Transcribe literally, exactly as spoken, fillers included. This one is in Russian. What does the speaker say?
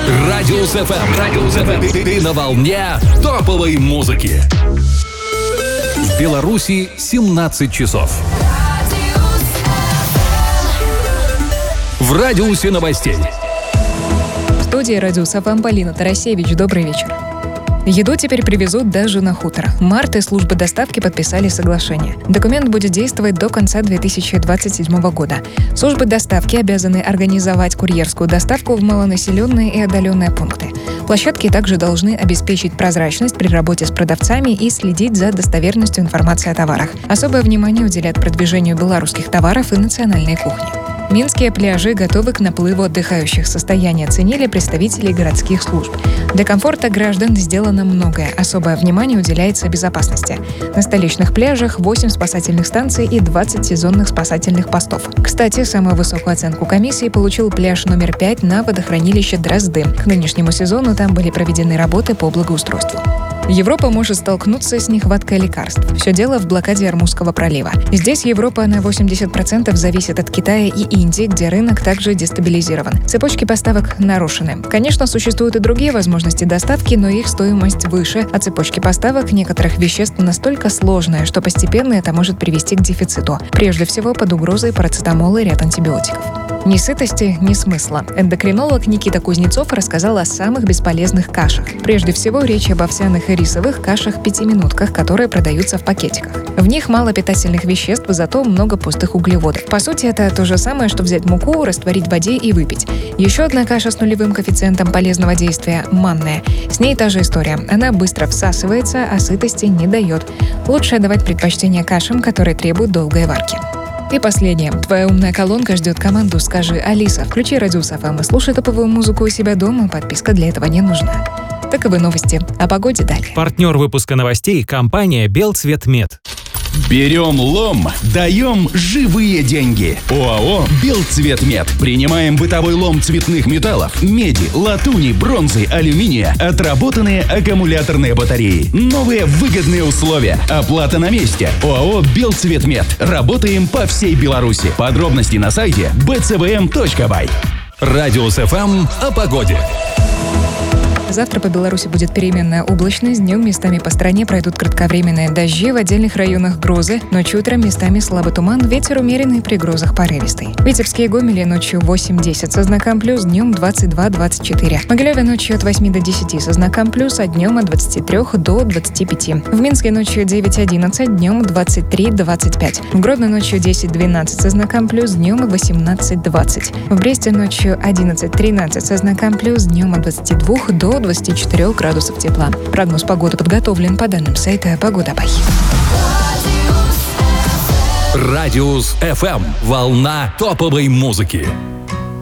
Радиус эф эм. Радиус эф эм. Ты, ты на волне топовой музыки. В Беларуси семнадцать часов. В радиусе новостей. В студии Радиус эф эм Полина Тарасевич. Добрый вечер. Еду теперь привезут даже на хутор. Март и службы доставки подписали соглашение. Документ будет действовать до конца две тысячи двадцать седьмого года. Службы доставки обязаны организовать курьерскую доставку в малонаселенные и отдаленные пункты. Площадки также должны обеспечить прозрачность при работе с продавцами и следить за достоверностью информации о товарах. Особое внимание уделят продвижению белорусских товаров и национальной кухни. Минские пляжи готовы к наплыву отдыхающих. Состояние оценили представители городских служб. Для комфорта граждан сделано многое. Особое внимание уделяется безопасности. На столичных пляжах восемь спасательных станций и двадцать сезонных спасательных постов. Кстати, самую высокую оценку комиссии получил пляж номер пять на водохранилище Дрозды. К нынешнему сезону там были проведены работы по благоустройству. Европа может столкнуться с нехваткой лекарств. Все дело в блокаде Ормузского пролива. Здесь Европа на восемьдесят процентов зависит от Китая и Индии, где рынок также дестабилизирован. Цепочки поставок нарушены. Конечно, существуют и другие возможности доставки, но их стоимость выше, а цепочки поставок некоторых веществ настолько сложная, что постепенно это может привести к дефициту. Прежде всего, под угрозой парацетамола и ряд антибиотиков. Ни сытости, ни смысла. Эндокринолог Никита Кузнецов рассказал о самых бесполезных кашах. Прежде всего, речь об овсяных и рисовых кашах-пятиминутках, которые продаются в пакетиках. В них мало питательных веществ, зато много пустых углеводов. По сути, это то же самое, что взять муку, растворить в воде и выпить. Еще одна каша с нулевым коэффициентом полезного действия – манная. С ней та же история. Она быстро всасывается, а сытости не дает. Лучше отдавать предпочтение кашам, которые требуют долгой варки. И последнее. Твоя умная колонка ждет команду. Скажи: «Алиса, включи Радиус эф эм и слушай топовую музыку у себя дома». Подписка для этого не нужна. Таковы новости. О погоде далее. Партнер выпуска новостей – компания «Белцветмет». Берем лом, даем живые деньги. ОАО «Белцветмет». Принимаем бытовой лом цветных металлов, меди, латуни, бронзы, алюминия, отработанные аккумуляторные батареи. Новые выгодные условия. Оплата на месте. ОАО «Белцветмет». Работаем по всей Беларуси. Подробности на сайте би цэ вэ эм точка бай. Радиус эф эм о погоде. Завтра по Беларуси будет переменная облачность. Днем местами по стране пройдут кратковременные дожди, в отдельных районах грозы. Ночью утром местами слабый туман, ветер умеренный, при грозах порывистый. Витебске и Гомеле ночью восемь-десять со знаком плюс, днем двадцать два-двадцать четыре. В Могилеве ночью от восьми до десяти со знаком плюс, а днем от двадцати трёх до двадцати пяти. В Минске ночью девять-одиннадцать, днем двадцать три-двадцать пять. В Гродно ночью десять-двенадцать со знаком плюс, днем восемнадцать-двадцать. В Бресте ночью одиннадцать-тринадцать со знаком плюс, днем от двадцати двух до двадцати четырёх градусов тепла. Прогноз погоды подготовлен по данным сайта Погода.бай. Радиус эф эм. Волна топовой музыки.